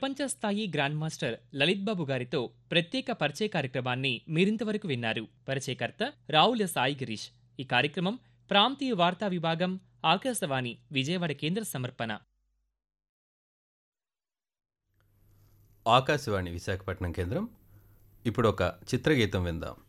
ప్రపంచ స్థాయి grand master Lalit బాబు గారితో ప్రత్యేక పరిచయ కార్యక్రమాన్ని మీరింతవరకు విన్నారు. పరిచయకర్త రావుల సాయి గిరీష్. ఈ కార్యక్రమం ప్రాంతీయ వార్తా విభాగం, ఆకాశవాణి విజయవాడ కేంద్ర సమర్పణ. ఆకాశవాణి విశాఖపట్నం కేంద్రం. ఇప్పుడు ఒక చిత్రగీతం విందాం.